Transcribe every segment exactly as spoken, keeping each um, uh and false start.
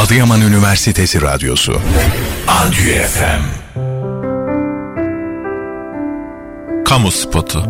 Adıyaman Üniversitesi Radyosu Adü F M. Kamu spotu.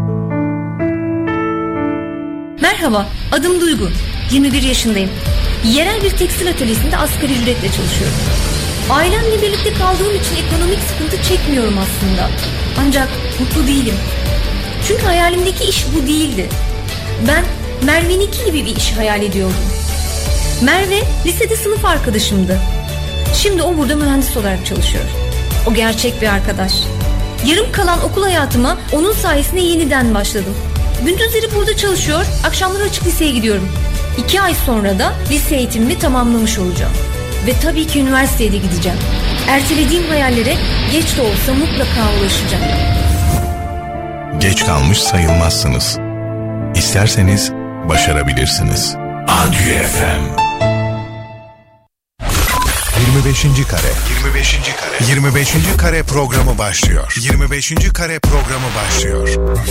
Merhaba, adım Duygu. yirmi bir yaşındayım. Yerel bir tekstil atölyesinde asgari ücretle çalışıyorum. Ailemle birlikte kaldığım için ekonomik sıkıntı çekmiyorum aslında. Ancak mutlu değilim. Çünkü hayalimdeki iş bu değildi. Ben Merve'ninki gibi bir iş hayal ediyordum. Merve lisede sınıf arkadaşımdı. Şimdi o burada mühendis olarak çalışıyor. O gerçek bir arkadaş. Yarım kalan okul hayatıma onun sayesinde yeniden başladım. Gündüzleri burada çalışıyor, akşamları açık liseye gidiyorum. İki ay sonra da lise eğitimimi tamamlamış olacağım. Ve tabii ki üniversiteye de gideceğim. Ertelediğim hayallere geç de olsa mutlaka ulaşacağım. Geç kalmış sayılmazsınız. İsterseniz başarabilirsiniz. Adü F M. yirmi beşinci kare. yirmi beşinci kare. yirmi beşinci kare programı başlıyor. yirmi beşinci kare programı başlıyor.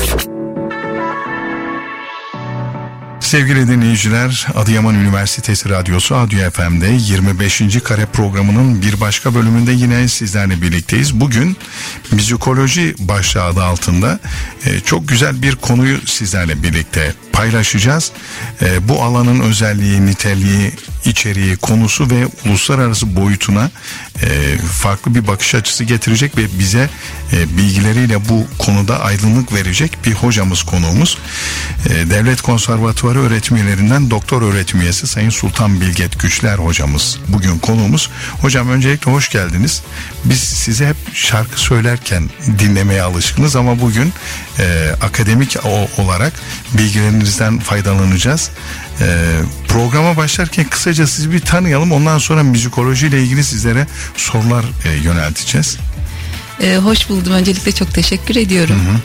Sevgili dinleyiciler, Adıyaman Üniversitesi Radyosu Adü F M'de yirmi beşinci kare programının bir başka bölümünde yine sizlerle birlikteyiz. Bugün müzikoloji başlığı adı altında e, çok güzel bir konuyu sizlerle birlikte paylaşacağız. E, bu alanın özelliği, niteliği, içeriği, konusu ve uluslararası boyutuna e, farklı bir bakış açısı getirecek ve bize e, bilgileriyle bu konuda aydınlık verecek bir hocamız, konuğumuz. E, Devlet Konservatuvarı öğretim üyelerinden doktor öğretim üyesi Sayın Sultan Bilget Güçler hocamız bugün konuğumuz. Hocam öncelikle hoş geldiniz. Biz size hep şarkı söylerken dinlemeye alışkınız ama bugün e, akademik o, olarak bilgilerinizden faydalanacağız. E, programa başlarken kısaca sizi bir tanıyalım. Ondan sonra müzikoloji ile ilgili sizlere sorular e, yönelteceğiz. E, hoş buldum. Öncelikle çok teşekkür ediyorum. Hı hı.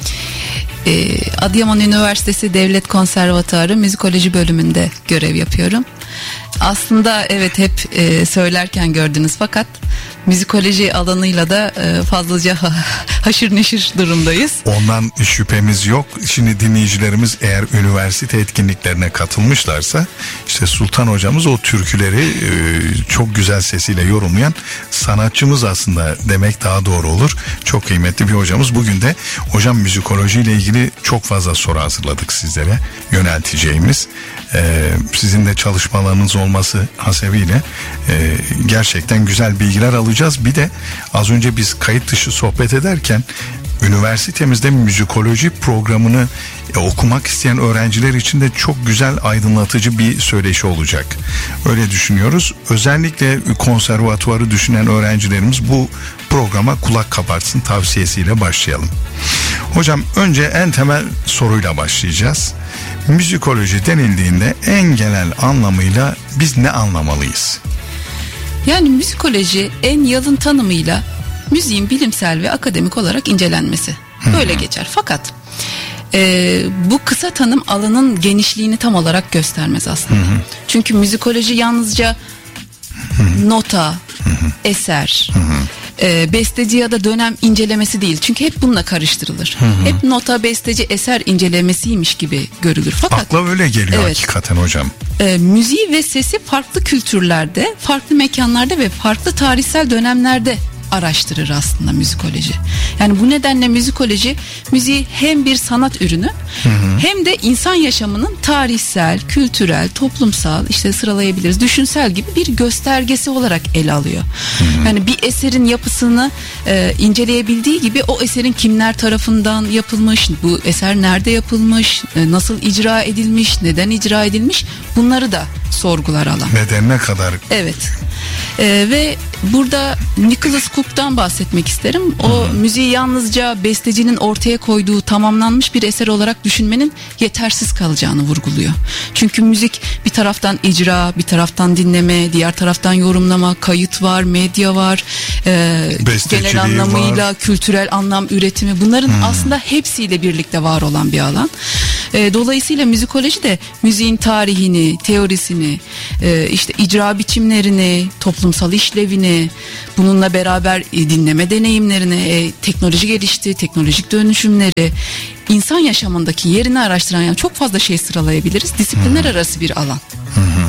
E, Adıyaman Üniversitesi Devlet Konservatuarı Müzikoloji bölümünde görev yapıyorum. Aslında evet hep e, söylerken gördünüz fakat müzikoloji alanıyla da e, fazlaca ha, haşır neşir durumdayız. Ondan şüphemiz yok. Şimdi dinleyicilerimiz eğer üniversite etkinliklerine katılmışlarsa işte Sultan hocamız o türküleri e, çok güzel sesiyle yorumlayan sanatçımız aslında demek daha doğru olur. Çok kıymetli bir hocamız. Bugün de hocam müzikoloji ile ilgili çok fazla soru hazırladık sizlere yönelteceğimiz. E, sizin de çalışmalarınız olması hasebiyle e, gerçekten güzel bilgiler alacağız. Bir de az önce biz kayıt dışı sohbet ederken üniversitemizde müzikoloji programını e, okumak isteyen öğrenciler için de çok güzel aydınlatıcı bir söyleşi olacak. Öyle düşünüyoruz. Özellikle konservatuvarı düşünen öğrencilerimiz bu programa kulak kabartsın tavsiyesiyle başlayalım. Hocam önce en temel soruyla başlayacağız. Müzikoloji denildiğinde en genel anlamıyla biz ne anlamalıyız? Yani müzikoloji en yalın tanımıyla müziğin bilimsel ve akademik olarak incelenmesi. Böyle Hı-hı. geçer. Fakat e, bu kısa tanım alanın genişliğini tam olarak göstermez aslında. Hı-hı. Çünkü müzikoloji yalnızca Hı-hı. nota, Hı-hı. eser, Hı-hı. E, besteci ya da dönem incelemesi değil. Çünkü hep bununla karıştırılır. Hı hı. Hep nota, besteci, eser incelemesiymiş gibi görülür. Fakat akla öyle geliyor evet, hakikaten hocam. E, müziği ve sesi farklı kültürlerde, farklı mekanlarda ve farklı tarihsel dönemlerde araştırır aslında müzikoloji. Yani bu nedenle müzikoloji müziği hem bir sanat ürünü hı hı. hem de insan yaşamının tarihsel, kültürel, toplumsal, işte sıralayabiliriz, düşünsel gibi bir göstergesi olarak ele alıyor. Hı hı. Yani bir eserin yapısını e, inceleyebildiği gibi o eserin kimler tarafından yapılmış, bu eser nerede yapılmış, e, nasıl icra edilmiş, neden icra edilmiş, bunları da sorgular alan. Nedenine kadar. Evet. Ee, ve burada Nicholas Cook'tan bahsetmek isterim. O hmm. müziği yalnızca bestecinin ortaya koyduğu tamamlanmış bir eser olarak düşünmenin yetersiz kalacağını vurguluyor. Çünkü müzik bir taraftan icra, bir taraftan dinleme, diğer taraftan yorumlama, kayıt var, medya var, e, genel anlamıyla var. Kültürel anlam üretimi, bunların hmm. aslında hepsiyle birlikte var olan bir alan. E, dolayısıyla müzikoloji de müziğin tarihini, teorisini, e, işte icra biçimlerini, toplumsal işlevini, bununla beraber e, dinleme deneyimlerini, e, teknoloji gelişti, teknolojik dönüşümleri, insan yaşamındaki yerini araştıran, yani çok fazla şey sıralayabiliriz. Disiplinler Hı-hı. arası bir alan. Hı-hı.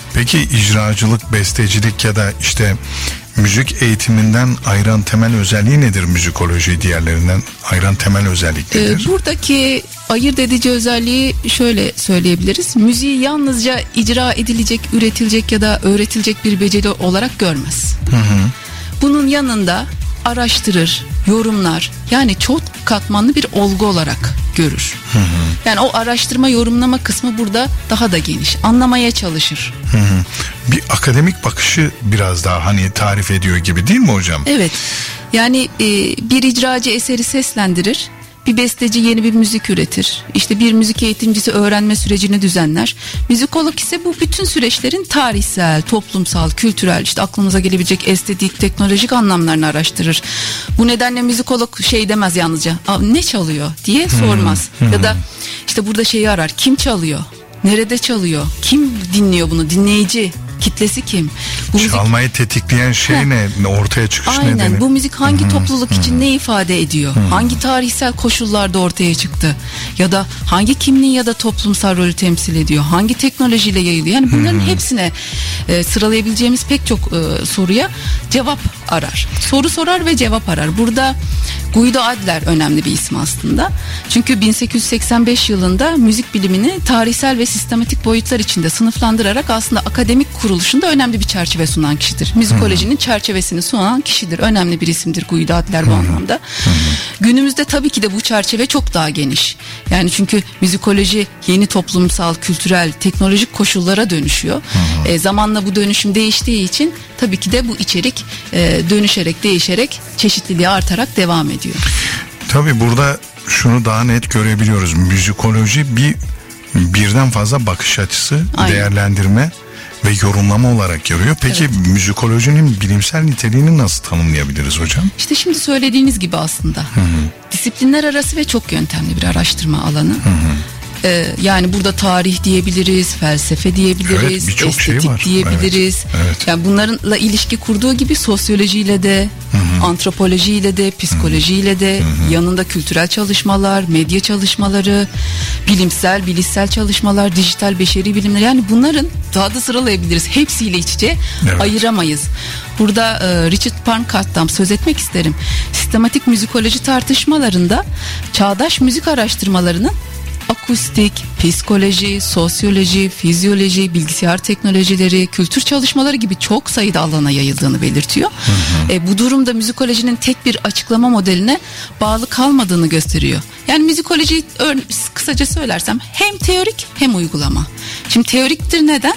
Peki icracılık, bestecilik ya da işte müzik eğitiminden ayıran temel özelliği nedir müzikoloji diğerlerinden ayıran temel özellik nedir? Ee, buradaki ayırt edici özelliği şöyle söyleyebiliriz. Müziği yalnızca icra edilecek, üretilecek ya da öğretilecek bir beceri olarak görmez. Hı hı. Bunun yanında araştırır, yorumlar, yani çok katmanlı bir olgu olarak görür. Hı hı. Yani o araştırma, yorumlama kısmı burada daha da geniş. Anlamaya çalışır. Hı hı. Bir akademik bakışı biraz daha hani tarif ediyor gibi değil mi hocam? Evet. Yani e, bir icracı eseri seslendirir. Bir besteci yeni bir müzik üretir. İşte bir müzik eğitimcisi öğrenme sürecini düzenler. Müzikolog ise bu bütün süreçlerin tarihsel, toplumsal, kültürel, işte aklımıza gelebilecek estetik, teknolojik anlamlarını araştırır. Bu nedenle müzikolog şey demez yalnızca, ne çalıyor diye sormaz. Hmm. Ya da işte burada şeyi arar, kim çalıyor? Nerede çalıyor? Kim dinliyor bunu? Dinleyici kitlesi kim? Bu Çalmayı müzik... tetikleyen şey Heh. ne? Ortaya çıkış Aynen. nedeni? Aynen. Bu müzik hangi Hı-hı. topluluk için Hı-hı. ne ifade ediyor? Hı-hı. Hangi tarihsel koşullarda ortaya çıktı? Ya da hangi kimliği ya da toplumsal rolü temsil ediyor? Hangi teknolojiyle yayılıyor? Yani bunların Hı-hı. hepsine e, sıralayabileceğimiz pek çok e, soruya cevap arar. Soru sorar ve cevap arar. Burada Guido Adler önemli bir isim aslında. Çünkü bin sekiz yüz seksen beş yılında müzik bilimini tarihsel ve sistematik boyutlar içinde sınıflandırarak aslında akademik kuruluşunda önemli bir çerçeve sunan kişidir. Müzikolojinin çerçevesini sunan kişidir. Önemli bir isimdir Guido Adler bu anlamda. Günümüzde tabii ki de bu çerçeve çok daha geniş. Yani çünkü müzikoloji yeni toplumsal, kültürel, teknolojik koşullara dönüşüyor. E, zamanla bu dönüşüm değiştiği için tabii ki de bu içerik e, dönüşerek, değişerek, çeşitliliği artarak devam ediyor. Tabii burada şunu daha net görebiliyoruz. Müzikoloji bir birden fazla bakış açısı, Aynen. değerlendirme ve yorumlama olarak görüyor. Peki evet. müzikolojinin bilimsel niteliğini nasıl tanımlayabiliriz hocam? İşte şimdi söylediğiniz gibi aslında. Hı hı. Disiplinler arası ve çok yöntemli bir araştırma alanı. Hı hı. Ee, yani burada tarih diyebiliriz, felsefe diyebiliriz, evet, estetik şey var. diyebiliriz. Evet, evet. Yani bunlarla ilişki kurduğu gibi sosyolojiyle de, Hı-hı. antropolojiyle de, psikolojiyle de, Hı-hı. yanında kültürel çalışmalar, medya çalışmaları, bilimsel, bilişsel çalışmalar, dijital beşeri bilimler, yani bunların daha da sıralayabiliriz. Hepsiyle iç içe evet. ayıramayız. Burada e, Richard Pankart'tan söz etmek isterim. Sistematik müzikoloji tartışmalarında çağdaş müzik araştırmalarının akustik, psikoloji, sosyoloji, fizyoloji, bilgisayar teknolojileri, kültür çalışmaları gibi çok sayıda alana yayıldığını belirtiyor. Hı hı. E, bu durumda müzikolojinin tek bir açıklama modeline bağlı kalmadığını gösteriyor. Yani müzikoloji kısaca söylersem hem teorik hem uygulama. Şimdi teoriktir neden?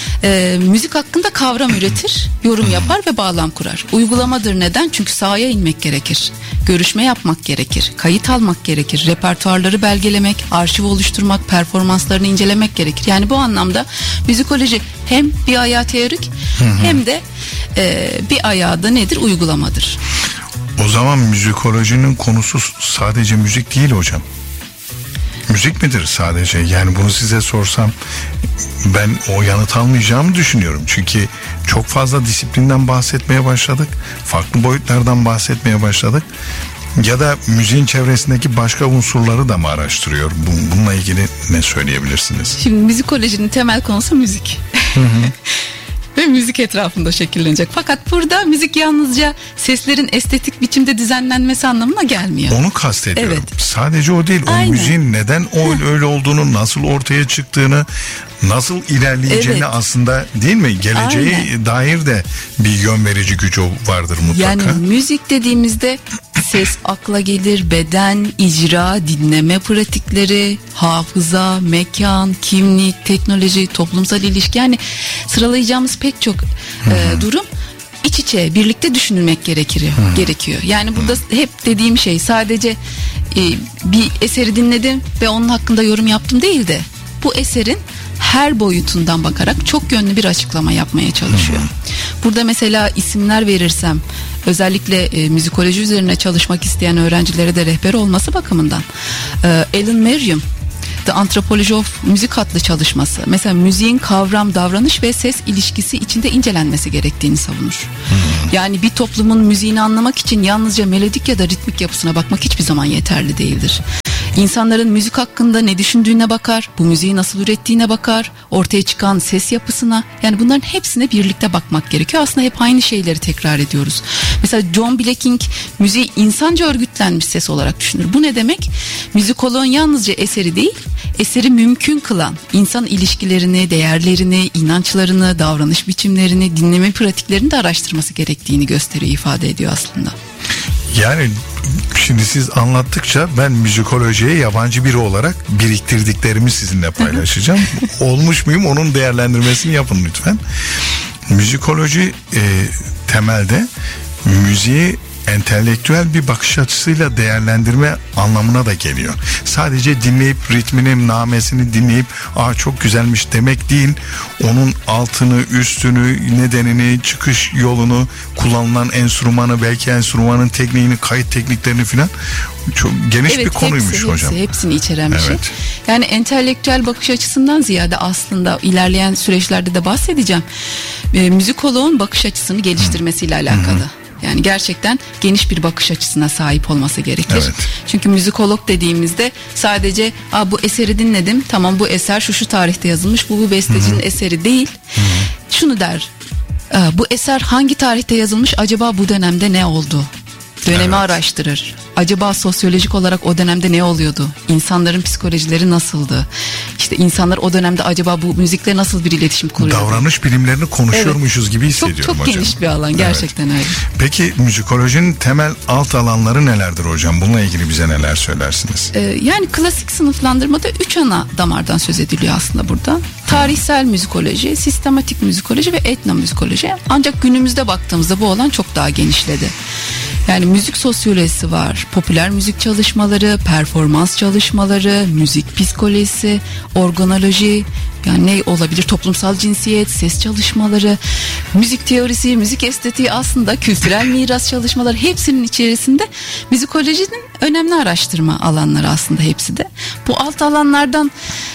E, müzik hakkında kavram üretir, yorum yapar ve bağlam kurar. Uygulamadır neden? Çünkü sahaya inmek gerekir. Görüşme yapmak gerekir, kayıt almak gerekir, repertuarları belgelemek, arşiv oluşturmak, performanslarını incelemek gerekir. Yani bu anlamda müzikoloji hem bir ayağı teorik hı hı. hem de e, bir ayağı da nedir? Uygulamadır. O zaman müzikolojinin konusu sadece müzik değil hocam. Müzik midir sadece? Yani bunu size sorsam ben o yanıt almayacağımı düşünüyorum. Çünkü çok fazla disiplinden bahsetmeye başladık. Farklı boyutlardan bahsetmeye başladık. Ya da müziğin çevresindeki başka unsurları da mı araştırıyor? Bununla ilgili ne söyleyebilirsiniz? Şimdi müzikolojinin temel konusu müzik. Hı hı. Ve müzik etrafında şekillenecek. Fakat burada müzik yalnızca seslerin estetik biçimde düzenlenmesi anlamına gelmiyor. Onu kastediyorum. Evet. Sadece o değil. Aynen. O müziğin neden o öyle olduğunu, nasıl ortaya çıktığını, nasıl ilerleyeceğini evet. aslında değil mi? Geleceğe Aynen. dair de bir yön verici gücü vardır mutlaka. Yani müzik dediğimizde ses akla gelir, beden, icra, dinleme pratikleri, hafıza, mekan, kimlik, teknoloji, toplumsal ilişki, yani sıralayacağımız pek çok e, durum iç içe birlikte düşünülmek gerekir, gerekiyor. Yani burada Hı. hep dediğim şey sadece e, bir eseri dinledim ve onun hakkında yorum yaptım değil de bu eserin her boyutundan bakarak çok yönlü bir açıklama yapmaya çalışıyor. Hı. Burada mesela isimler verirsem özellikle e, müzikoloji üzerine çalışmak isteyen öğrencilere de rehber olması bakımından e, Alan Merriam The Anthropology of Music adlı çalışması mesela müziğin kavram, davranış ve ses ilişkisi içinde incelenmesi gerektiğini savunur. Hmm. Yani bir toplumun müziğini anlamak için yalnızca melodik ya da ritmik yapısına bakmak hiçbir zaman yeterli değildir. İnsanların müzik hakkında ne düşündüğüne bakar, bu müziği nasıl ürettiğine bakar, ortaya çıkan ses yapısına, yani bunların hepsine birlikte bakmak gerekiyor. Aslında hep aynı şeyleri tekrar ediyoruz. Mesela John Blacking müziği insanca örgütlenmiş ses olarak düşünür. Bu ne demek? Müzikoloğun yalnızca eseri değil, eseri mümkün kılan insan ilişkilerini, değerlerini, inançlarını, davranış biçimlerini, dinleme pratiklerini de araştırması gerektiğini gösteriyor, ifade ediyor aslında. Yani şimdi siz anlattıkça ben müzikolojiye yabancı biri olarak biriktirdiklerimi sizinle paylaşacağım. Olmuş muyum, onun değerlendirmesini yapın lütfen. Müzikoloji e, temelde müziği entelektüel bir bakış açısıyla değerlendirme anlamına da geliyor. Sadece dinleyip ritmini, namesini dinleyip aa çok güzelmiş demek değil. Onun altını, üstünü, nedenini, çıkış yolunu, kullanılan enstrümanı, belki enstrümanın tekniğini, kayıt tekniklerini filan, çok geniş evet, bir konuymuş hepsi, hocam. Hepsi, hepsini içeren bir evet. şey. Yani entelektüel bakış açısından ziyade aslında ilerleyen süreçlerde de bahsedeceğim. E, müzikoloğun bakış açısını geliştirmesiyle alakalı. Hı-hı. Yani gerçekten geniş bir bakış açısına sahip olması gerekir. Evet. Çünkü müzikolog dediğimizde sadece Aa, bu eseri dinledim, tamam bu eser şu şu tarihte yazılmış, bu bu bestecinin Hı-hı. eseri değil. Hı-hı. Şunu der, bu eser hangi tarihte yazılmış, acaba bu dönemde ne oldu? Dönemi evet. araştırır. Acaba sosyolojik olarak o dönemde ne oluyordu? İnsanların psikolojileri nasıldı? İşte insanlar o dönemde acaba bu müzikle nasıl bir iletişim kuruyordu? Davranış bilimlerini konuşuyormuşuz evet. gibi hissediyorum çok, çok hocam. Çok geniş bir alan gerçekten evet. öyle. Peki müzikolojinin temel alt alanları nelerdir hocam? Bununla ilgili bize neler söylersiniz? Ee, yani klasik sınıflandırmada üç ana damardan söz ediliyor aslında burada. Tarihsel müzikoloji, sistematik müzikoloji ve etnomüzikoloji. Ancak günümüzde baktığımızda bu alan çok daha genişledi. Yani müzik sosyolojisi var, popüler müzik çalışmaları, performans çalışmaları, müzik psikolojisi, organoloji, yani ne olabilir, toplumsal cinsiyet, ses çalışmaları, müzik teorisi, müzik estetiği, aslında kültürel miras çalışmaları, hepsinin içerisinde müzikolojinin önemli araştırma alanları aslında hepsi de. Bu alt alanlardan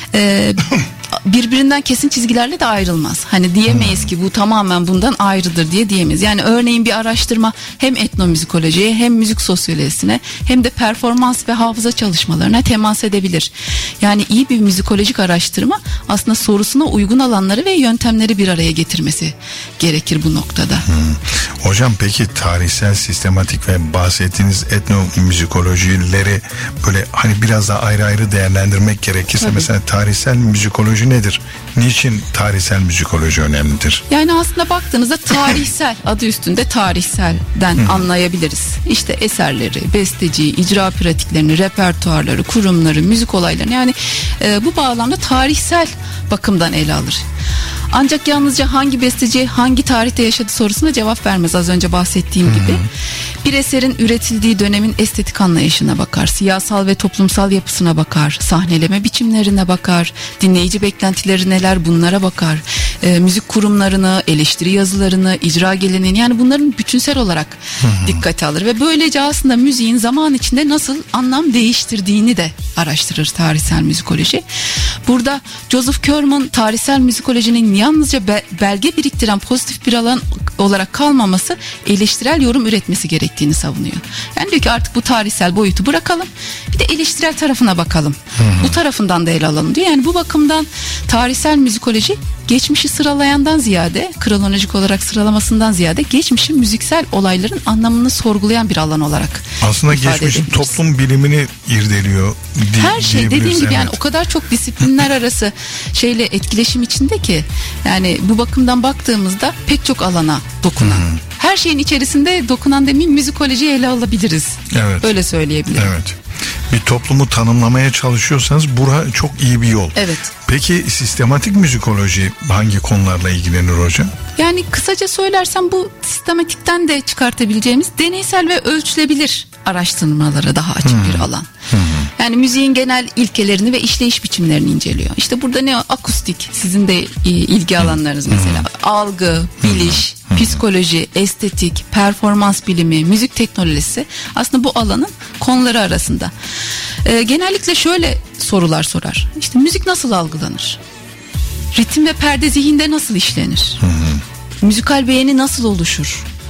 e, birbirinden kesin çizgilerle de ayrılmaz. Hani diyemeyiz ki bu tamamen bundan ayrıdır diye diyemeyiz. Yani örneğin bir araştırma hem etnomüzikolojiye hem müzik sosyolojisine hem de performans ve hafıza çalışmalarına temas edebilir. Yani iyi bir müzikolojik araştırma aslında sorusuna uygun alanları ve yöntemleri bir araya getirmesi gerekir bu noktada. Hmm. Hocam peki tarihsel, sistematik ve bahsettiğiniz etnomüzikolojileri böyle hani biraz daha ayrı ayrı değerlendirmek gerekirse Tabii. mesela tarihsel müzikoloji nedir? Niçin tarihsel müzikoloji önemlidir? Yani aslında baktığınızda tarihsel, adı üstünde tarihselden Hı. anlayabiliriz. İşte eserleri, besteciyi, icra pratiklerini, repertuarları, kurumları, müzik olaylarını, yani e, bu bağlamda tarihsel bakımdan ele alır. Ancak yalnızca hangi besteci hangi tarihte yaşadı sorusuna cevap vermez, az önce bahsettiğim hmm. gibi. Bir eserin üretildiği dönemin estetik anlayışına bakar, siyasal ve toplumsal yapısına bakar, sahneleme biçimlerine bakar, dinleyici beklentileri neler, bunlara bakar. E, müzik kurumlarını, eleştiri yazılarını, icra geleneğini, yani bunların bütünsel olarak hmm. dikkate alır ve böylece aslında müziğin zaman içinde nasıl anlam değiştirdiğini de araştırır tarihsel müzikoloji. Burada Joseph Kerman tarihsel müzikolojinin yalnızca be- belge biriktiren pozitif bir alan olarak kalmaması, eleştirel yorum üretmesi gerektiğini savunuyor. Yani diyor ki artık bu tarihsel boyutu bırakalım, bir de eleştirel tarafına bakalım. Hı hı. Bu tarafından da ele alalım diyor. Yani bu bakımdan tarihsel müzikoloji geçmişi sıralayandan ziyade, kronolojik olarak sıralamasından ziyade geçmişin müziksel olayların anlamını sorgulayan bir alan olarak aslında geçmişin toplum bilimini irdeliyor. Di- Her şey dediğim gibi evet. yani o kadar çok disiplinler arası şeyle etkileşim içinde ki, yani bu bakımdan baktığımızda pek çok alana dokunan. Hmm. Her şeyin içerisinde dokunan demeyeyim, müzikolojiyi ele alabiliriz. Evet. Öyle söyleyebilirim. Evet. Bir toplumu tanımlamaya çalışıyorsanız bura çok iyi bir yol. Evet. Peki sistematik müzikoloji hangi konularla ilgilenir hocam? Yani kısaca söylersem bu sistematikten de çıkartabileceğimiz deneysel ve ölçülebilir araştırmalara daha açık hmm. bir alan. Hmm. Yani müziğin genel ilkelerini ve işleyiş biçimlerini inceliyor. İşte burada ne akustik, sizin de ilgi alanlarınız mesela. Hmm. Algı, biliş, hmm. psikoloji, estetik, performans bilimi, müzik teknolojisi aslında bu alanın konuları arasında. Ee, genellikle şöyle sorular sorar. İşte müzik nasıl algılanır? Ritim ve perde zihinde nasıl işlenir? Hmm. Müzikal beğeni nasıl oluşur?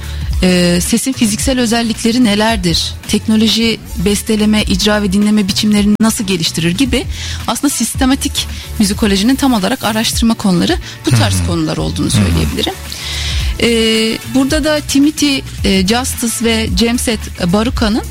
e, sesin fiziksel özellikleri nelerdir, teknoloji besteleme, icra ve dinleme biçimlerini nasıl geliştirir gibi aslında sistematik müzikolojinin tam olarak araştırma konuları bu tarz hmm. konular olduğunu söyleyebilirim. E, burada da Timothy e, Justice ve Cemset Baruka'nın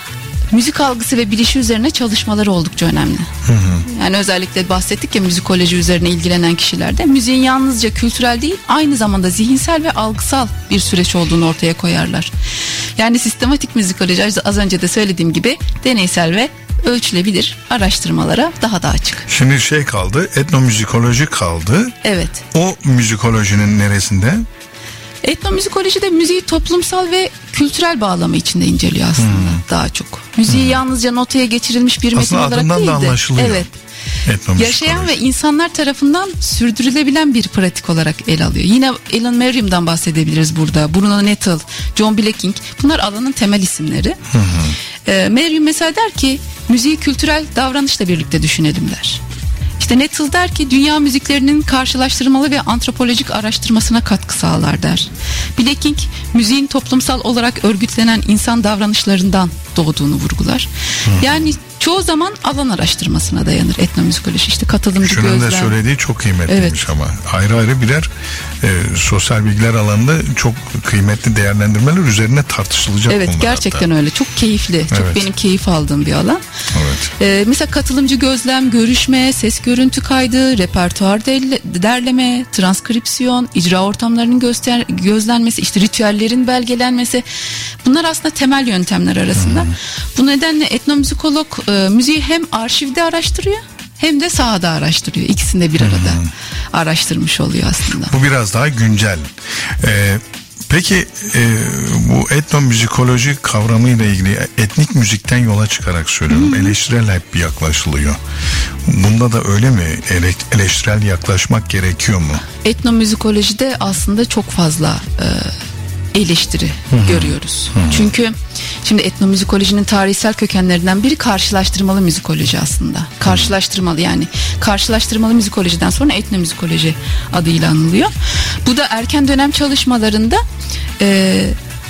müzik algısı ve bilişi üzerine çalışmaları oldukça önemli. Hı hı. Yani özellikle bahsettik ya müzikoloji üzerine ilgilenen kişilerde müziğin yalnızca kültürel değil aynı zamanda zihinsel ve algısal bir süreç olduğunu ortaya koyarlar. Yani sistematik müzikoloji az önce de söylediğim gibi deneysel ve ölçülebilir araştırmalara daha da açık. Şimdi şey kaldı, etnomüzikoloji kaldı. Evet. O müzikolojinin neresinde? Etnomüzikolojide müziği toplumsal ve kültürel bağlamı içinde inceliyor aslında hmm. daha çok. Müziği hmm. yalnızca notaya geçirilmiş bir metin olarak değil de. Aslında adından da anlaşılıyor. Evet. Yaşayan ve insanlar tarafından sürdürülebilen bir pratik olarak ele alıyor. Yine Alan Merriam'dan bahsedebiliriz burada. Bruno Nettle, John Blacking, bunlar alanın temel isimleri. Hı hı. Ee, Merriam mesela der ki müziği kültürel davranışla birlikte düşünelim der. İşte Nettle der ki dünya müziklerinin karşılaştırmalı ve antropolojik araştırmasına katkı sağlar der. Blacking müziğin toplumsal olarak örgütlenen insan davranışlarından doğduğunu vurgular. Hı. Yani çoğu zaman alan araştırmasına dayanır etnomüzikoloji. İşte katılımcı Şunun gözlem. Şunun da söylediği çok kıymetliymiş evet. ama ayrı ayrı birer e, sosyal bilgiler alanında çok kıymetli değerlendirmeler üzerine tartışılacak evet, konular. Evet gerçekten hatta. Öyle. Çok keyifli. Çok evet. benim keyif aldığım bir alan. Evet. E, mesela katılımcı gözlem, görüşme, ses görüntü kaydı, repertuar derleme, transkripsiyon, icra ortamlarının göster- gözlenmesi, işte ritüellerin belgelenmesi. Bunlar aslında temel yöntemler arasında. Hmm. Bu nedenle etnomüzikolog e, müziği hem arşivde araştırıyor hem de sahada araştırıyor. İkisini de bir arada hmm. araştırmış oluyor aslında. Bu biraz daha güncel. Ee, peki e, bu etnomüzikoloji kavramıyla ilgili etnik müzikten yola çıkarak söylüyorum. Hmm. Eleştirel hep yaklaşılıyor. Bunda da öyle mi? Ele, eleştirel yaklaşmak gerekiyor mu? Etnomüzikolojide aslında çok fazla e, eleştiri Hı-hı. görüyoruz. Hı-hı. Çünkü şimdi etnomüzikolojinin tarihsel kökenlerinden biri karşılaştırmalı müzikoloji aslında. Karşılaştırmalı yani karşılaştırmalı müzikolojiden sonra etnomüzikoloji adıyla anılıyor. Bu da erken dönem çalışmalarında e,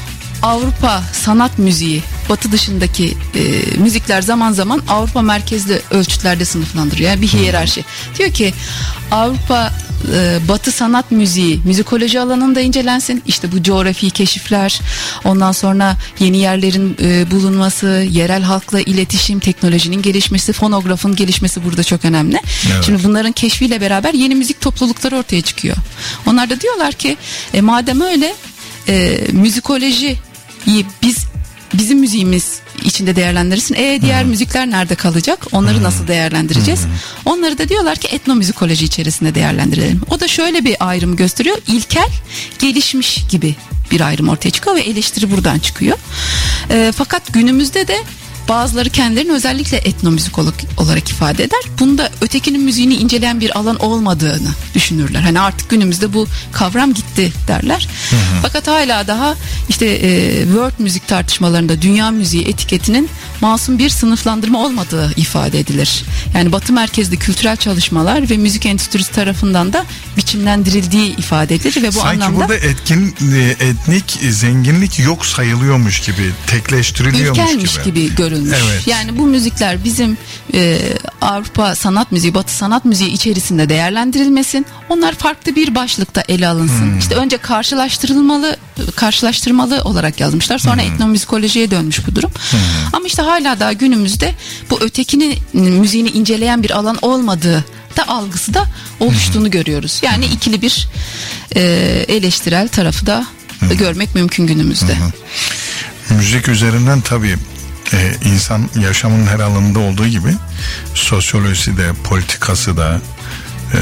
Avrupa sanat müziği, Batı dışındaki e, müzikler zaman zaman Avrupa merkezli ölçütlerde sınıflandırıyor. Yani bir hiyerarşi. Diyor ki Avrupa e, Batı sanat müziği müzikoloji alanında incelensin. İşte bu coğrafi keşifler, ondan sonra yeni yerlerin e, bulunması, yerel halkla iletişim, teknolojinin gelişmesi, fonografın gelişmesi burada çok önemli. Evet. Şimdi bunların keşfiyle beraber yeni müzik toplulukları ortaya çıkıyor. Onlar da diyorlar ki e, madem öyle e, müzikoloji biz bizim müziğimiz içinde değerlendirirsin. E diğer hmm. müzikler nerede kalacak? Onları hmm. nasıl değerlendireceğiz? Hmm. Onları da diyorlar ki etnomüzikoloji içerisinde değerlendirelim. O da şöyle bir ayrım gösteriyor. İlkel, gelişmiş gibi bir ayrım ortaya çıkıyor ve eleştiri buradan çıkıyor. E, fakat günümüzde de bazıları kendilerini özellikle etnomüzikolog olarak ifade eder. Bunda ötekinin müziğini inceleyen bir alan olmadığını düşünürler. Hani artık günümüzde bu kavram gitti derler. Hı hı. Fakat hala daha işte e, world müzik tartışmalarında dünya müziği etiketinin masum bir sınıflandırma olmadığı ifade edilir. Yani Batı merkezli kültürel çalışmalar ve müzik endüstrisi tarafından da biçimlendirildiği ifade edilir ve bu sanki anlamda sanki burada etkin etnik zenginlik yok sayılıyormuş gibi, tekleştiriliyormuş İlkelmiş gibi. gibi görülmüş. Evet. Yani bu müzikler bizim e, Avrupa sanat müziği, Batı sanat müziği içerisinde değerlendirilmesin. Onlar farklı bir başlıkta ele alınsın. Hmm. İşte önce karşılaştırılmalı, karşılaştırmalı olarak yazmışlar. Sonra hmm. etnomüzikolojiye dönmüş bu durum. Hmm. Ama işte hala daha günümüzde bu ötekinin müziğini inceleyen bir alan olmadığı da algısı da oluştuğunu hmm. görüyoruz. Yani hmm. ikili bir e, eleştirel tarafı da hmm. görmek mümkün günümüzde. Hmm. Müzik üzerinden tabii Ee, insan yaşamının her alanında olduğu gibi sosyolojisi de, politikası da, e,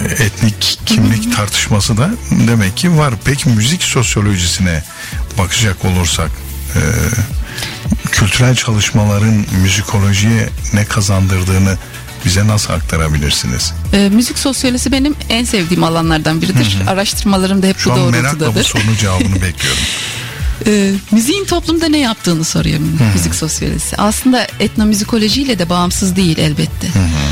etnik kimlik Hı-hı. tartışması da demek ki var. Peki müzik sosyolojisine bakacak olursak e, kültürel çalışmaların müzikolojiye ne kazandırdığını bize nasıl aktarabilirsiniz? E, müzik sosyolojisi benim en sevdiğim alanlardan biridir. Hı-hı. Araştırmalarım da hep Şu bu doğrultudadır. Şu an merakla bu sorunun cevabını bekliyorum. E, müziğin toplumda ne yaptığını soruyor hmm. müzik sosyolojisi. Aslında etnomüzikolojiyle de bağımsız değil elbette. Hmm.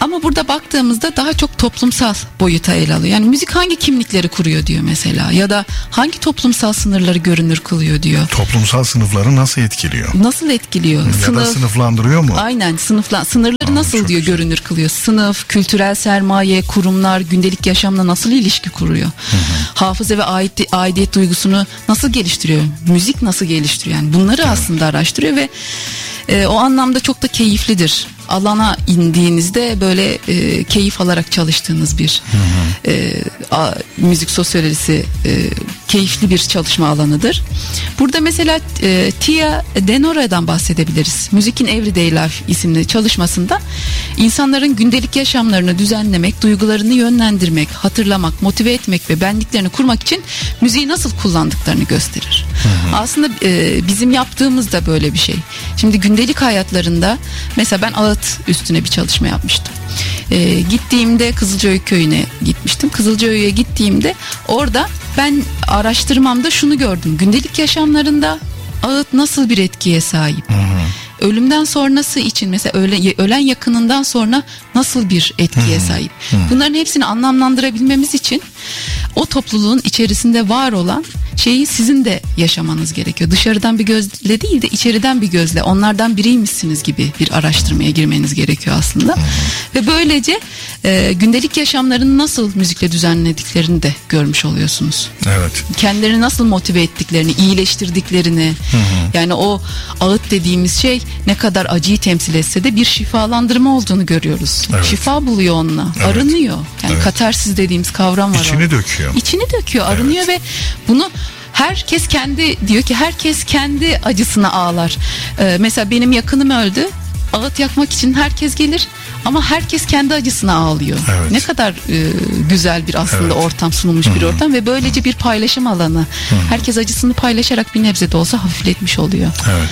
Ama burada baktığımızda daha çok toplumsal boyuta ele alıyor. Yani müzik hangi kimlikleri kuruyor diyor mesela, ya da hangi toplumsal sınırları görünür kılıyor diyor. Toplumsal sınıfları nasıl etkiliyor? Nasıl etkiliyor? Ya Sınıf, da sınıflandırıyor mu? Aynen, sınıfla, sınırları Aa, nasıl diyor güzel. görünür kılıyor. Sınıf, kültürel sermaye, kurumlar, gündelik yaşamla nasıl ilişki kuruyor? Hı hı. Hafıza ve ait, aidiyet duygusunu nasıl geliştiriyor? Müzik nasıl geliştiriyor? Yani bunları evet. aslında araştırıyor ve e, o anlamda çok da keyiflidir. Alana indiğinizde böyle e, keyif alarak çalıştığınız bir hı hı. E, a, müzik sosyolojisi e, keyifli bir çalışma alanıdır. Burada mesela e, Tia Denora'dan bahsedebiliriz. Music in Everyday Life isimli çalışmasında insanların gündelik yaşamlarını düzenlemek, duygularını yönlendirmek, hatırlamak, motive etmek ve benliklerini kurmak için müziği nasıl kullandıklarını gösterir. Hı hı. Aslında e, bizim yaptığımız da böyle bir şey. Şimdi gündelik hayatlarında mesela ben ağıt üstüne bir çalışma yapmıştım. Ee, gittiğimde Kızılcaöy köyüne gitmiştim. Kızılcaöy'e gittiğimde orada ben araştırmamda şunu gördüm. Gündelik yaşamlarında ağıt nasıl bir etkiye sahip? Hı hı. Ölümden sonrası için mesela öle, ölen yakınından sonra nasıl bir etkiye hı hı. sahip? Hı hı. Bunların hepsini anlamlandırabilmemiz için o topluluğun içerisinde var olan şeyi sizin de yaşamanız gerekiyor. Dışarıdan bir gözle değil de içeriden bir gözle onlardan biriymişsiniz gibi bir araştırmaya girmeniz gerekiyor aslında. Hmm. Ve böylece e, gündelik yaşamlarını nasıl müzikle düzenlediklerini de görmüş oluyorsunuz. Evet. Kendilerini nasıl motive ettiklerini, iyileştirdiklerini. Hmm. Yani o ağıt dediğimiz şey ne kadar acıyı temsil etse de bir şifalandırma olduğunu görüyoruz. Evet. Şifa buluyor onunla. Evet. Arınıyor. Yani evet. katarsis dediğimiz kavram var. İçini o. döküyor. İçini döküyor, arınıyor evet. ve bunu herkes kendi diyor ki herkes kendi acısına ağlar. Ee, mesela benim yakınım öldü. Ağıt yakmak için herkes gelir ama herkes kendi acısına ağlıyor. Evet. Ne kadar e, güzel bir aslında evet. ortam sunulmuş Hı-hı. bir ortam ve böylece Hı-hı. bir paylaşım alanı. Hı-hı. Herkes acısını paylaşarak bir nebze de olsa hafifletmiş oluyor. Evet.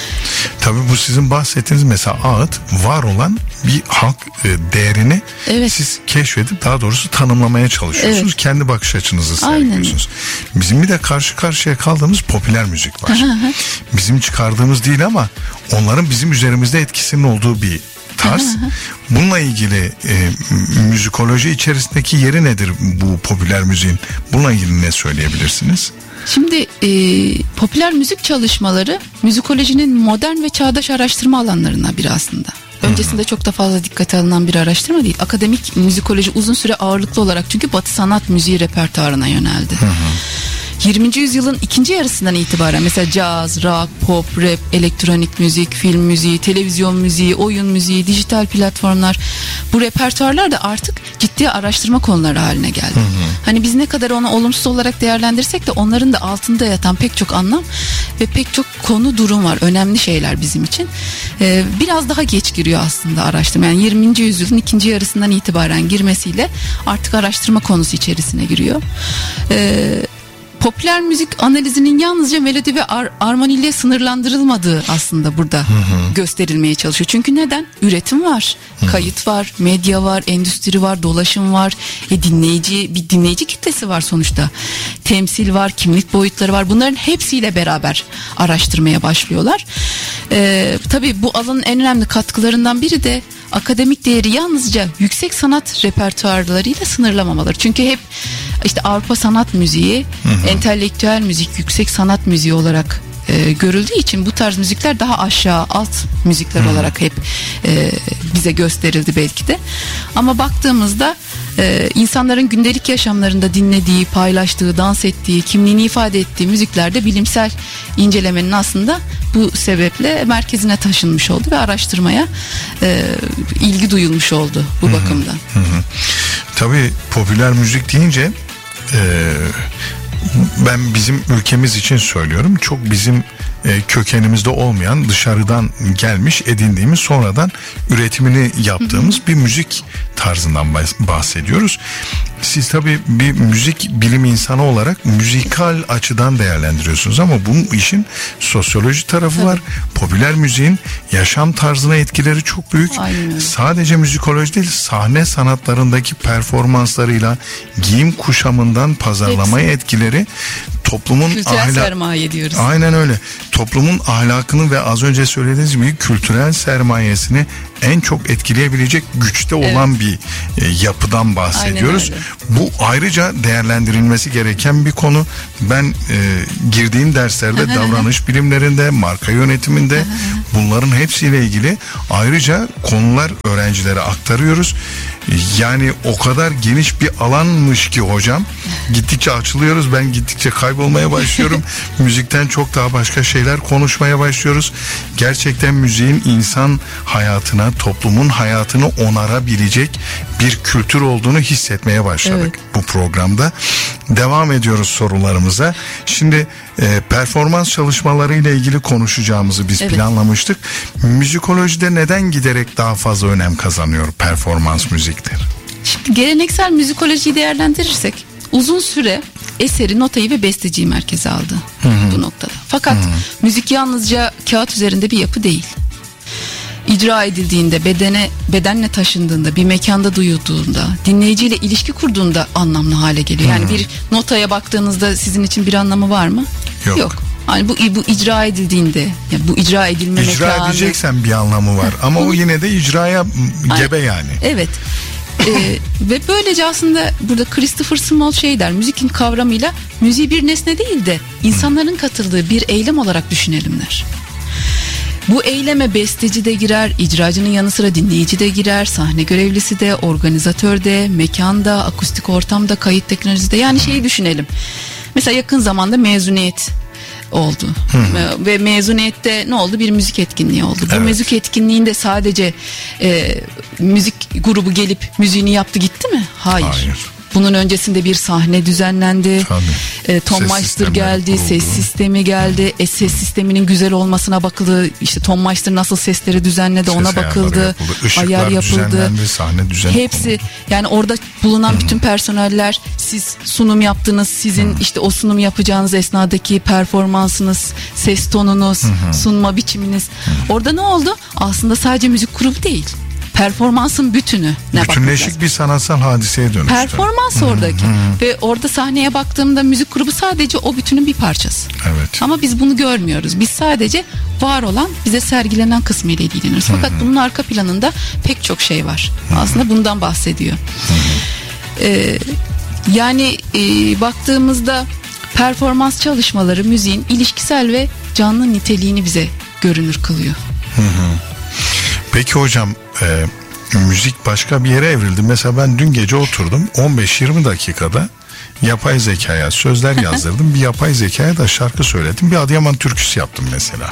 Tabii bu sizin bahsettiğiniz mesela ağıt var olan bir halk e, değerini evet. siz keşfedip daha doğrusu tanımlamaya çalışıyorsunuz. Evet. Kendi bakış açınızı sergiliyorsunuz. Bizim bir de karşı karşıya kaldığımız popüler müzik var. Bizim çıkardığımız değil ama onların bizim üzerimizde etkisinin olduğu bir tarz. Bununla ilgili e, müzikoloji içerisindeki yeri nedir bu popüler müziğin? Bununla ilgili ne söyleyebilirsiniz? Şimdi e, popüler müzik çalışmaları müzikolojinin modern ve çağdaş araştırma alanlarından biri aslında. Öncesinde çok da fazla dikkate alınan bir araştırma değil. Akademik müzikoloji uzun süre ağırlıklı olarak çünkü Batı sanat müziği repertuarına yöneldi. Hı hı. yirminci yüzyılın ikinci yarısından itibaren mesela caz, rock, pop, rap, elektronik müzik, film müziği, televizyon müziği, oyun müziği, dijital platformlar, bu repertuarlar da artık ciddi araştırma konuları haline geldi. Hı hı. Hani biz ne kadar onu olumsuz olarak değerlendirsek de onların da altında yatan pek çok anlam ve pek çok konu durum var. Önemli şeyler bizim için. Ee, biraz daha geç giriyor aslında araştırma. Yani yirminci yüzyılın ikinci yarısından itibaren girmesiyle artık araştırma konusu içerisine giriyor. Ee, Popüler müzik analizinin yalnızca melodi ve ar- armoniyle sınırlandırılmadığı aslında burada hı hı. gösterilmeye çalışıyor. Çünkü neden? Üretim var, hı. kayıt var, medya var, endüstri var, dolaşım var, e, dinleyici bir dinleyici kitlesi var sonuçta. Temsil var, kimlik boyutları var. Bunların hepsiyle beraber araştırmaya başlıyorlar. Ee, tabii bu alanın en önemli katkılarından biri de akademik değeri yalnızca yüksek sanat repertuarlarıyla sınırlamamaları. Çünkü hep işte Avrupa sanat müziği, hı hı. entelektüel müzik, yüksek sanat müziği olarak e, görüldüğü için bu tarz müzikler daha aşağı, alt müzikler hı. olarak hep e, bize gösterildi belki de. Ama baktığımızda e, insanların gündelik yaşamlarında dinlediği, paylaştığı, dans ettiği, kimliğini ifade ettiği müziklerde bilimsel incelemenin aslında bu sebeple merkezine taşınmış oldu ve araştırmaya e, ilgi duyulmuş oldu bu hı hı. bakımdan. Hı hı. Tabii popüler müzik deyince e, ben bizim ülkemiz için söylüyorum. Çok bizim e, kökenimizde olmayan, dışarıdan gelmiş, edindiğimiz, sonradan üretimini yaptığımız hı hı. bir müzik tarzından bahsediyoruz. Siz tabii bir müzik bilim insanı olarak müzikal açıdan değerlendiriyorsunuz ama bu işin sosyoloji tarafı tabii. var. Popüler müziğin yaşam tarzına etkileri çok büyük. Aynen. Sadece müzikoloji değil, sahne sanatlarındaki performanslarıyla, giyim kuşamından pazarlamaya Hepsi. etkileri, toplumun kültürel ahlak... sermaye diyoruz. Aynen öyle. Toplumun ahlakını ve az önce söylediğiniz gibi kültürel sermayesini en çok etkileyebilecek güçte olan evet. bir e, yapıdan bahsediyoruz. Bu ayrıca değerlendirilmesi gereken bir konu. Ben e, girdiğim derslerde davranış bilimlerinde, marka yönetiminde bunların hepsiyle ilgili ayrıca konular öğrencilere aktarıyoruz. Yani o kadar geniş bir alanmış ki hocam, gittikçe açılıyoruz, ben gittikçe kaybolmaya başlıyorum. Müzikten çok daha başka şeyler konuşmaya başlıyoruz. Gerçekten müziğin insan hayatına, toplumun hayatını onarabilecek bir kültür olduğunu hissetmeye başladık evet. bu programda. Devam ediyoruz sorularımıza. Şimdi e, performans çalışmaları ile ilgili konuşacağımızı biz evet. planlamıştık. Müzikolojide neden giderek daha fazla önem kazanıyor performans müzikleri? Şimdi geleneksel müzikolojiyi değerlendirirsek uzun süre eseri, notayı ve besteciyi merkeze aldı hı hı. bu noktada. Fakat hı hı. müzik yalnızca kağıt üzerinde bir yapı değil. İcra edildiğinde, bedene, bedenle taşındığında, bir mekanda duyulduğunda, dinleyiciyle ilişki kurduğunda anlamlı hale geliyor. Yani hmm. bir notaya baktığınızda sizin için bir anlamı var mı? Yok. Yok. Yani bu bu icra edildiğinde, yani bu icra edilme icra mekanı. İcra edeceksen bir anlamı var ama o yine de icraya gebe yani. Evet. ee, ve böylece aslında burada Christopher Small şey der, müzikin kavramıyla müziği bir nesne değil de insanların katıldığı bir eylem olarak düşünelim der. Bu eyleme besteci de girer, icracının yanı sıra dinleyici de girer, sahne görevlisi de, organizatör de, mekanda, akustik ortamda, kayıt teknolojisi de. Yani şeyi düşünelim. Mesela yakın zamanda mezuniyet oldu. Hı. Ve mezuniyette ne oldu? Bir müzik etkinliği oldu. Bu evet. müzik etkinliğinde sadece e, müzik grubu gelip müziğini yaptı gitti mi? Hayır. Hayır. Bunun öncesinde bir sahne düzenlendi. E, Tom Meister geldi, kuruldu. Ses sistemi geldi. E, ses sisteminin güzel olmasına bakıldı. İşte Tom Meister nasıl sesleri düzenledi ses ona bakıldı. Yapıldı. Ayar yapıldı. Sahne düzenli hepsi konuldu. Yani orada bulunan Hı-hı. bütün personeller, siz sunum yaptınız. Sizin Hı-hı. işte o sunum yapacağınız esnadaki performansınız, ses tonunuz, Hı-hı. sunma biçiminiz. Hı-hı. Orada ne oldu? Aslında sadece müzik grubu değil. Performansın bütünü. Bütünleşik bir sanatsal hadiseye dönüştü. Performans oradaki. Hmm, hmm. Ve orada sahneye baktığımda müzik grubu sadece o bütünün bir parçası. Evet. Ama biz bunu görmüyoruz. Biz sadece var olan, bize sergilenen kısmıyla ilgileniyoruz. Fakat hmm. bunun arka planında pek çok şey var. Hmm. Aslında bundan bahsediyor. Hmm. Ee, yani e, baktığımızda performans çalışmaları müziğin ilişkisel ve canlı niteliğini bize görünür kılıyor. Hı hı. Peki hocam, e, müzik başka bir yere evrildi. Mesela ben dün gece oturdum, on beş yirmi dakikada yapay zekaya sözler yazdırdım. Bir yapay zekaya da şarkı söyledim. Bir Adıyaman türküsü yaptım mesela.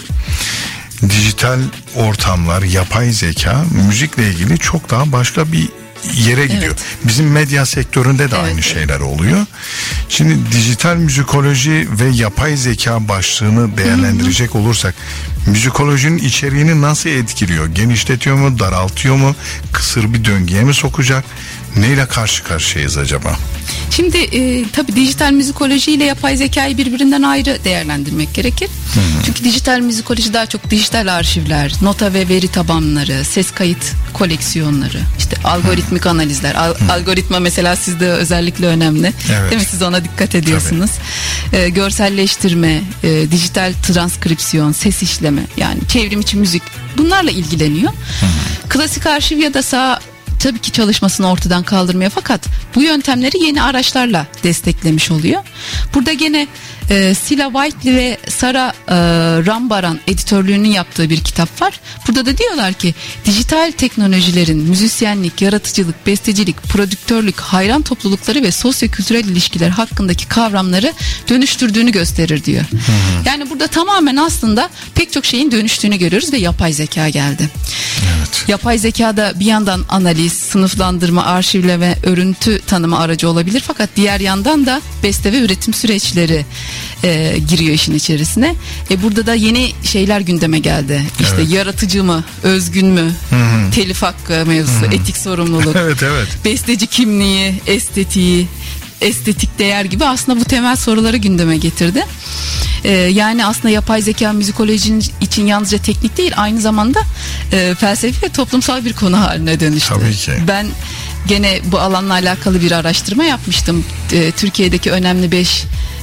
Dijital ortamlar, yapay zeka müzikle ilgili çok daha başka bir yere gidiyor. Evet. Bizim medya sektöründe de evet, aynı evet. şeyler oluyor. Şimdi dijital müzikoloji ve yapay zeka başlığını değerlendirecek Hı-hı. olursak, müzikolojinin içeriğini nasıl etkiliyor? Genişletiyor mu, daraltıyor mu? Kısır bir döngüye mi sokacak? Neyle karşı karşıyayız acaba? Şimdi e, tabii dijital müzikoloji ile yapay zekayı birbirinden ayrı değerlendirmek gerekir. Hı hı. Çünkü dijital müzikoloji daha çok dijital arşivler, nota ve veri tabanları, ses kayıt koleksiyonları, işte algoritmik hı. analizler. Al, algoritma mesela sizde özellikle önemli. Evet. Değil mi? Siz ona dikkat ediyorsunuz. E, görselleştirme, e, dijital transkripsiyon, ses işleme, yani çevrim içi müzik, bunlarla ilgileniyor. Hı hı. Klasik arşiv ya da sağ tabii ki çalışmasını ortadan kaldırmıyor, fakat bu yöntemleri yeni araçlarla desteklemiş oluyor. Burada gene e, Sila Whiteley ve Sara e, Rambaran editörlüğünün yaptığı bir kitap var. Burada da diyorlar ki dijital teknolojilerin müzisyenlik, yaratıcılık, bestecilik, prodüktörlük, hayran toplulukları ve sosyokültürel ilişkiler hakkındaki kavramları dönüştürdüğünü gösterir diyor. Hı hı. Yani burada tamamen aslında pek çok şeyin dönüştüğünü görüyoruz ve yapay zeka geldi. Evet. Yapay zekada bir yandan analiz, sınıflandırma, arşivleme, örüntü tanıma aracı olabilir, fakat diğer yandan da beste ve üretim süreçleri e, giriyor işin içerisine. E, burada da yeni şeyler gündeme geldi. İşte evet. yaratıcı mı, özgün mü, Hı-hı. telif hakkı mevzusu, Hı-hı. etik sorumluluk, evet, evet. besteci kimliği, estetiği, estetik değer gibi aslında bu temel soruları gündeme getirdi. Ee, yani aslında yapay zeka müzikolojinin için yalnızca teknik değil, aynı zamanda e, felsefi ve toplumsal bir konu haline dönüştü. Tabii ki. Ben gene bu alanla alakalı bir araştırma yapmıştım. E, Türkiye'deki önemli beş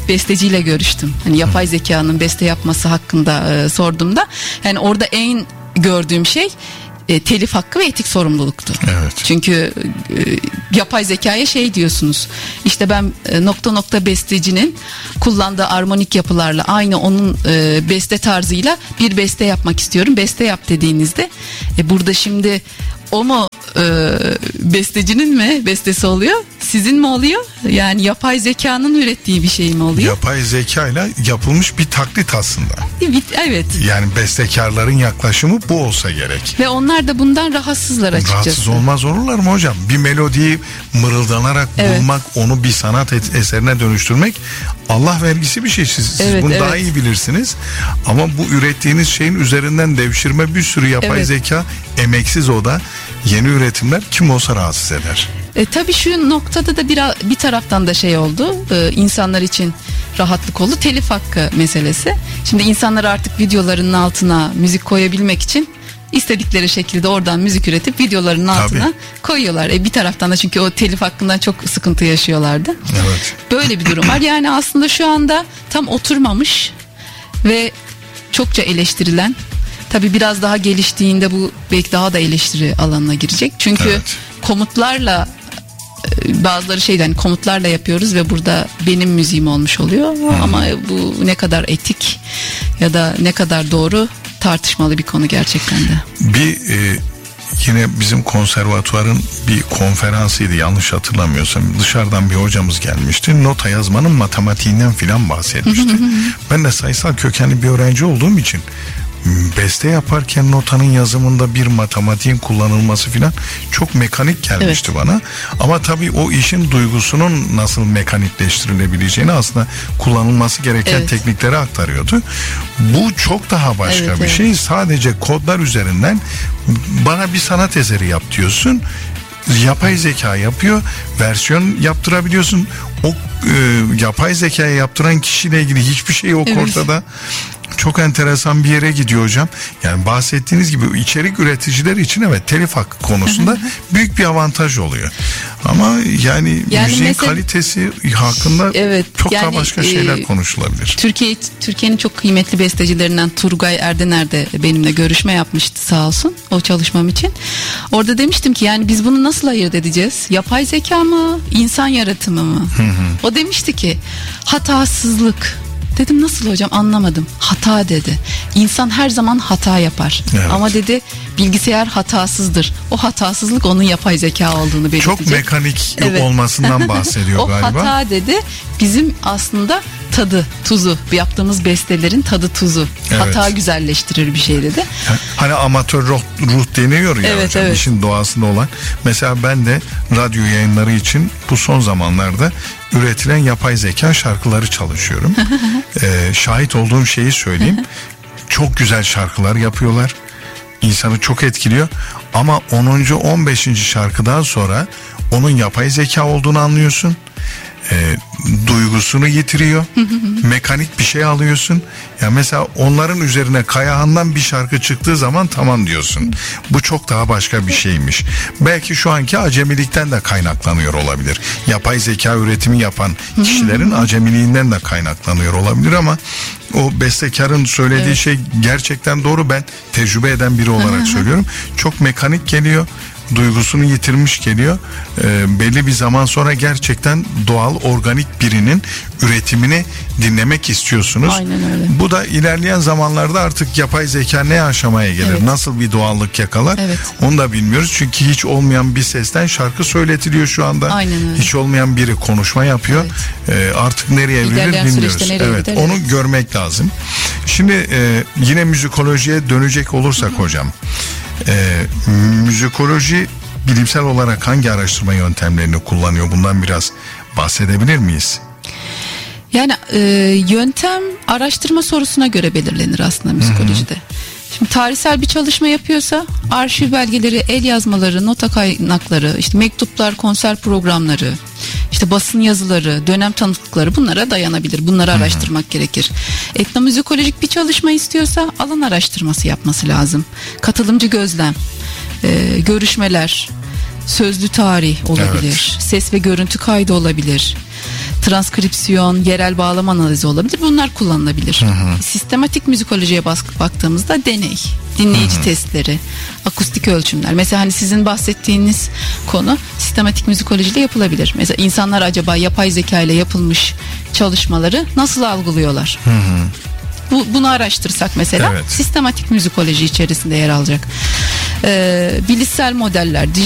besteciyle görüştüm. Hani yapay zekanın beste yapması hakkında e, sorduğumda yani orada en gördüğüm şey e, telif hakkı ve etik sorumluluktu. Evet. Çünkü e, yapay zekaya şey diyorsunuz. İşte ben e, nokta nokta bestecinin kullandığı armonik yapılarla aynı onun e, beste tarzıyla bir beste yapmak istiyorum. Beste yap dediğinizde e, burada şimdi o mu e, bestecinin mi bestesi oluyor? Sizin mi oluyor? Yani yapay zekanın ürettiği bir şey mi oluyor? Yapay zekayla yapılmış bir taklit aslında. Evet. Yani bestekarların yaklaşımı bu olsa gerek. Ve onlar da bundan rahatsızlar açıkçası. Rahatsız olmaz olurlar mı hocam? Bir melodiyi mırıldanarak Evet. bulmak, onu bir sanat eserine dönüştürmek Allah vergisi bir şey. Siz, siz Evet, bunu evet. daha iyi bilirsiniz. Ama bu ürettiğiniz şeyin üzerinden devşirme bir sürü yapay Evet. zeka, emeksiz o da yeni üretimler kim olsa rahatsız eder. E, tabii şu noktada da bir, bir taraftan da şey oldu. E, insanlar için rahatlık oldu. Telif hakkı meselesi. Şimdi insanlar artık videolarının altına müzik koyabilmek için istedikleri şekilde oradan müzik üretip videolarının altına Tabii. koyuyorlar. E, bir taraftan da çünkü o telif hakkından çok sıkıntı yaşıyorlardı. Evet. Böyle bir durum var. Yani aslında şu anda tam oturmamış ve çokça eleştirilen. Tabii biraz daha geliştiğinde bu belki daha da eleştiri alanına girecek. Çünkü Evet. komutlarla e, bazıları şeyden komutlarla yapıyoruz ve burada benim müziğim olmuş oluyor. Hmm. Ama bu ne kadar etik ya da ne kadar doğru tartışmalı bir konu gerçekten de. Bir e, yine bizim konservatuvarın bir konferansıydı yanlış hatırlamıyorsam. Dışarıdan bir hocamız gelmişti. Nota yazmanın matematiğinden filan bahsetmişti. Ben de sayısal kökenli bir öğrenci olduğum için beste yaparken notanın yazımında bir matematiğin kullanılması filan çok mekanik gelmişti Evet. bana. Ama tabii o işin duygusunun nasıl mekanikleştirilebileceğini aslında kullanılması gereken Evet. teknikleri aktarıyordu. Bu çok daha başka Evet, bir evet. şey. Sadece kodlar üzerinden bana bir sanat eseri yap diyorsun. Yapay zeka yapıyor. Versiyon yaptırabiliyorsun. O e, yapay zekaya yaptıran kişiyle ilgili hiçbir şey yok Evet. ortada. Çok enteresan bir yere gidiyor hocam. Yani bahsettiğiniz gibi içerik üreticileri için evet telif hakkı konusunda büyük bir avantaj oluyor. Ama yani, Yani müziğin mesela- kalitesi hakkında Evet, çok yani, daha başka şeyler e, konuşulabilir. Türkiye Türkiye'nin çok kıymetli bestecilerinden Turgay Erdener de benimle görüşme yapmıştı sağ olsun o çalışmam için. Orada demiştim ki yani biz bunu nasıl ayırt edeceğiz? Yapay zeka mı? İnsan yaratımı mı? O demişti ki hatasızlık. Dedim nasıl hocam anlamadım. Hata dedi. İnsan her zaman hata yapar. Evet. Ama dedi bilgisayar hatasızdır. O hatasızlık onun yapay zeka olduğunu belirtecek. Çok mekanik Evet. olmasından bahsediyor o galiba. hata dedi bizim aslında tadı, tuzu, yaptığımız bestelerin tadı tuzu. Evet. Hata güzelleştirir bir şey dedi. Hani amatör ruh, ruh deniyor ya Evet, hocam, evet. işin doğasında olan. Mesela ben de radyo yayınları için bu son zamanlarda üretilen yapay zeka şarkıları çalışıyorum. ee, şahit olduğum şeyi söyleyeyim. Çok güzel şarkılar yapıyorlar. İnsanı çok etkiliyor. Ama onuncu on beşinci şarkıdan sonra onun yapay zeka olduğunu anlıyorsun. E, duygusunu yitiriyor. Mekanik bir şey alıyorsun. Ya mesela onların üzerine Kayahan'dan bir şarkı çıktığı zaman tamam diyorsun. Bu çok daha başka bir şeymiş. Belki şu anki acemilikten de kaynaklanıyor olabilir. Yapay zeka üretimi yapan kişilerin acemiliğinden de kaynaklanıyor olabilir ama o bestekarın söylediği Evet. şey gerçekten doğru. Ben tecrübe eden biri olarak söylüyorum. Çok mekanik geliyor. Duygusunu yitirmiş geliyor. Ee, belli bir zaman sonra gerçekten doğal, organik birinin üretimini dinlemek istiyorsunuz. Aynen öyle. Bu da ilerleyen zamanlarda artık yapay zeka ne aşamaya gelir? Evet. Nasıl bir doğallık yakalar? Evet. Onu da bilmiyoruz. Çünkü hiç olmayan bir sesten şarkı söyletiliyor şu anda. Aynen öyle. Hiç olmayan biri konuşma yapıyor. Ee, artık nereye evrilir İlerleyen bilmiyoruz. süreçte nereye Evet, gider? onu görmek lazım. Şimdi e, yine müzikolojiye dönecek olursak hocam. E, müzikoloji bilimsel olarak hangi araştırma yöntemlerini kullanıyor? Bundan biraz bahsedebilir miyiz? Yani e, yöntem araştırma sorusuna göre belirlenir aslında müzikolojide. Şimdi tarihsel bir çalışma yapıyorsa arşiv belgeleri, el yazmaları, nota kaynakları, işte mektuplar, konser programları, işte basın yazıları, dönem tanıklıkları bunlara dayanabilir. Bunları araştırmak gerekir. Etnomüzikolojik bir çalışma istiyorsa alan araştırması yapması lazım. Katılımcı gözlem, e, görüşmeler, sözlü tarih olabilir, Evet. ses ve görüntü kaydı olabilir. transkripsiyon, yerel bağlama analizi olabilir. Bunlar kullanılabilir. Hı hı. Sistematik müzikolojiye bak- baktığımızda deney, dinleyici hı hı. testleri, akustik ölçümler. Mesela hani sizin bahsettiğiniz konu sistematik müzikolojiyle yapılabilir. Mesela insanlar acaba yapay zeka ile yapılmış çalışmaları nasıl algılıyorlar? Hı hı. Bu, bunu araştırsak mesela evet. sistematik müzikoloji içerisinde yer alacak. Ee, bilişsel modeller,